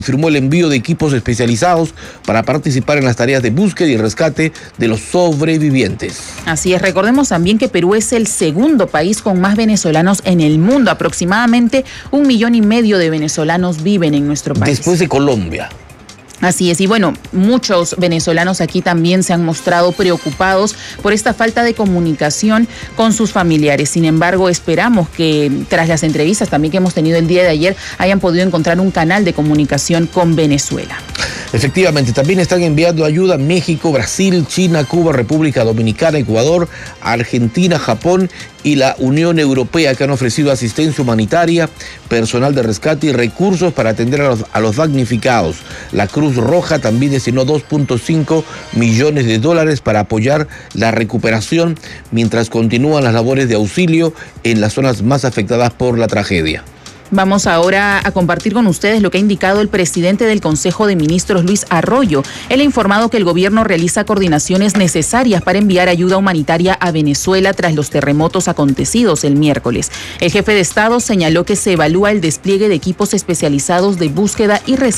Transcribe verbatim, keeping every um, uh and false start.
Firmó el envío de equipos especializados para participar en las tareas de búsqueda y rescate de los sobrevivientes. Así es, recordemos también que Perú es el segundo país con más venezolanos en el mundo. Aproximadamente un millón y medio de venezolanos viven en nuestro país. Después de Colombia. Así es, y bueno, muchos venezolanos aquí también se han mostrado preocupados por esta falta de comunicación con sus familiares. Sin embargo, esperamos que tras las entrevistas también que hemos tenido el día de ayer hayan podido encontrar un canal de comunicación con Venezuela. Efectivamente, también están enviando ayuda a México, Brasil, China, Cuba, República Dominicana, Ecuador, Argentina, Japón y la Unión Europea, que han ofrecido asistencia humanitaria, personal de rescate y recursos para atender a los, a los damnificados. La Cruz Roja también destinó dos punto cinco millones de dólares para apoyar la recuperación mientras continúan las labores de auxilio en las zonas más afectadas por la tragedia. Vamos ahora a compartir con ustedes lo que ha indicado el presidente del Consejo de Ministros, Luis Arroyo. Él ha informado que el gobierno realiza coordinaciones necesarias para enviar ayuda humanitaria a Venezuela tras los terremotos acontecidos el miércoles. El jefe de Estado señaló que se evalúa el despliegue de equipos especializados de búsqueda y rescate